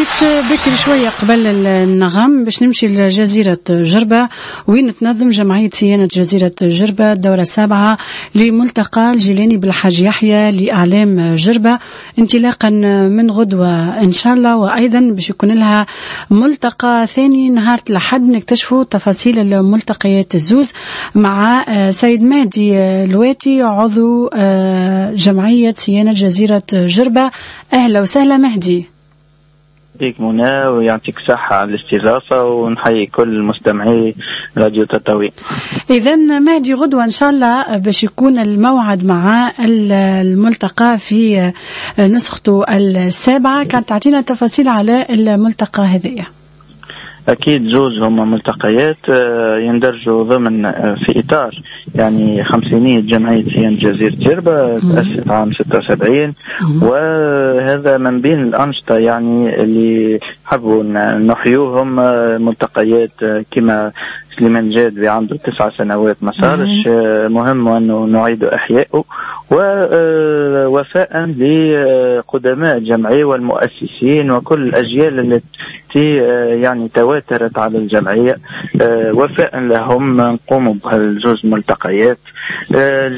حبيت بكري شوية قبل النغم باش نمشي لجزيرة جربة وين تنظم جمعية صيانة جزيرة جربة الدورة 7 لملتقى الجيلاني بالحاج يحيى لأعلام جربة انطلاقا من غدوة إن شاء الله. وأيضا باش يكون لها ملتقى ثاني نهار الأحد نكتشفوا تفاصيل الملتقيات الزوز مع سيد مهدي الواتي عضو جمعية صيانة جزيرة جربة. أهلا وسهلا مهدي. يعطيك منى ويعطيك صحة على الاستضافة ونحيي كل مستمعي راديو تطاوين. إذا مهدي غدوة إن شاء الله باش يكون الموعد مع الملتقى في نسخته 7. كانت تعطينا تفاصيل على الملتقى هذه. أكيد زوز هم ملتقيات يندرجوا ضمن في إطار يعني 500 جمعية صيانة جزيرة جربة تأسست عام 76 وهذا من بين الأنشطة يعني اللي حبوا نحيوهم ملتقيات كما سليمان جاد عنده 9 سنوات ما صارش مهم أنه نعيد إحيائه ووفاء لقدماء الجمعية والمؤسسين وكل الأجيال التي يعني تواترت على الجمعية وفاء لهم نقوم بهالجزء ملتقيات.